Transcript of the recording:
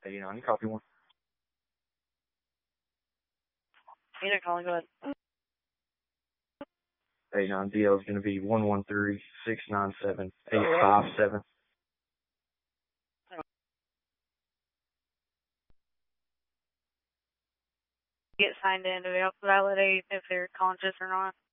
89, copy 1. Either calling, go ahead. 89, DL is going to be 113-697-857. Get signed in to validate if they're conscious or not.